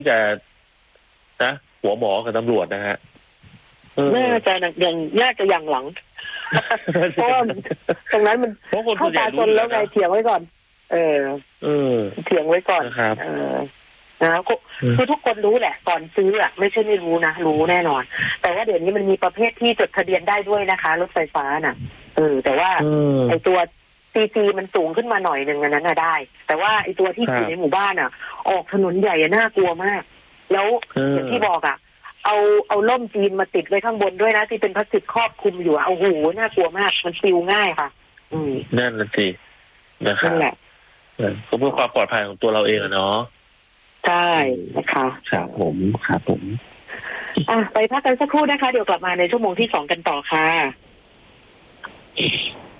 จะนะหัวหมอกับตำรวจนะฮะน่าจะอย่างหลังเพราะว่าตรงนั้นมันเข้าตาชนแล้วไงเถียงไว้ก่อนเถียงไว้ก่อนนะครับนะคือทุกคนรู้แหละก่อนซื้อไม่ใช่ไม่รู้นะรู้แน่นอนแต่ว่าเดี๋ยวนี้มันมีประเภทที่จดทะเบียนได้ด้วยนะคะรถไฟฟ้าน่ะแต่ว่าไอตัวซีมันสูงขึ้นมาหน่อยหนึ่งอันนั้นน่ะได้แต่ว่าไอตัวที่อยู่ในหมู่บ้านออกถนนใหญ่น่ากลัวมากแล้วอย่างที่บอกเอาล่มจีนมาติดไว้ข้างบนด้วยนะที่เป็นพลาสติกครอบคลุมอยู่โอ้โหน่ากลัวมากมันปิวง่ายค่ะนั่นสินะครับนั่นแหละก็เพื่อความปลอดภัยของตัวเราเองเนาะใช่นะคะครับผมไปพักกันสักครู่นะคะเดี๋ยวกลับมาในชั่วโมงที่2กันต่อค่ะ